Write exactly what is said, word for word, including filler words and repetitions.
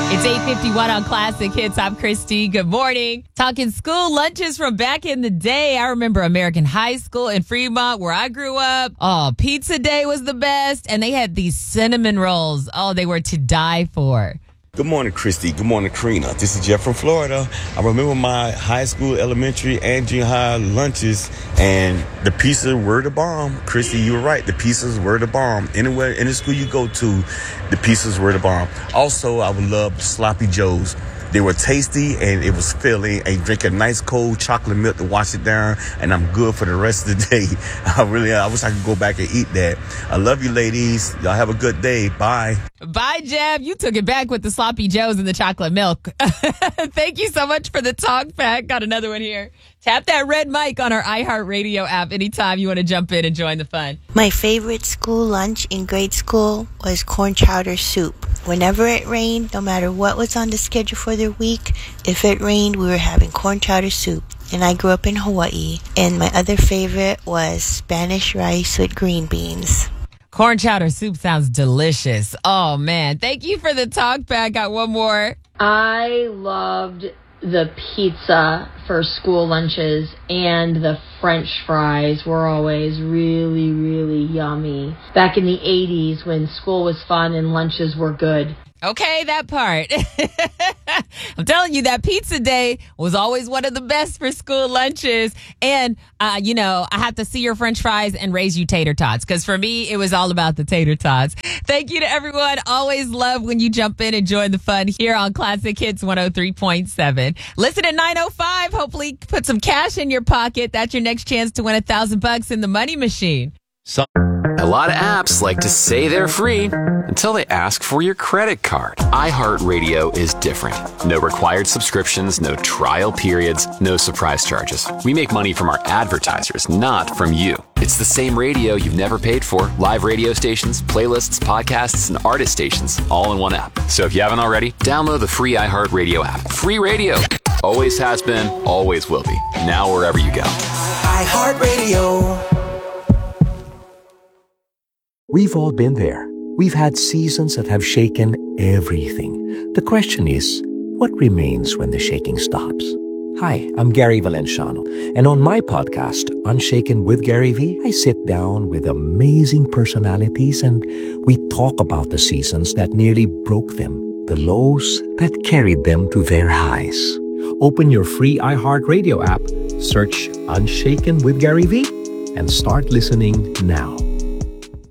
It's eight fifty-one on Classic Hits. I'm Christy. Good morning. Talking school lunches from back in the day. I remember American High School in Fremont where I grew up. Oh, pizza day was the best. And they had these cinnamon rolls. Oh, they were to die for. Good morning, Christy. Good morning, Karina. This is Jeff from Florida. I remember my high school, elementary, and junior high lunches, and the pizzas were the bomb. Christy, you were right. The pizzas were the bomb. Anywhere, any school you go to, the pizzas were the bomb. Also, I would love sloppy joes. They were tasty, and it was filling, and drink a nice cold chocolate milk to wash it down, and I'm good for the rest of the day. I really, I wish I could go back and eat that. I love you, ladies. Y'all have a good day. Bye. Bye, Jeb. You took it back with the sloppy joes and the chocolate milk. Thank you so much for the talk back. Got another one here. Tap that red mic on our iHeartRadio app anytime you want to jump in and join the fun. My favorite school lunch in grade school was corn chowder soup. Whenever it rained, no matter what was on the schedule for the week, if it rained, we were having corn chowder soup. And I grew up in Hawaii. And my other favorite was Spanish rice with green beans. Corn chowder soup sounds delicious. Oh, man. Thank you for the talk back. Got one more. I loved the pizza for school lunches, and the French fries were always really, really yummy. Back in the eighties when school was fun and lunches were good. Okay, that part. I'm telling you, that pizza day was always one of the best for school lunches. And, uh, you know, I have to see your French fries and raise you tater tots. Because for me, it was all about the tater tots. Thank you to everyone. Always love when you jump in and join the fun here on Classic Hits one oh three point seven. Listen at nine oh five. Hopefully put some cash in your pocket. That's your next chance to win a thousand bucks in the money machine. So- A lot of apps like to say they're free until they ask for your credit card. iHeartRadio is different. No required subscriptions, no trial periods, no surprise charges. We make money from our advertisers, not from you. It's the same radio you've never paid for. Live radio stations, playlists, podcasts, and artist stations, all in one app. So if you haven't already, download the free iHeartRadio app. Free radio. Always has been, always will be. Now wherever you go. iHeartRadio. We've all been there. We've had seasons that have shaken everything. The question is, what remains when the shaking stops? Hi, I'm Gary Valenciano, and on my podcast, Unshaken with Gary V, I sit down with amazing personalities and we talk about the seasons that nearly broke them, the lows that carried them to their highs. Open your free iHeartRadio app, search Unshaken with Gary V, and start listening now.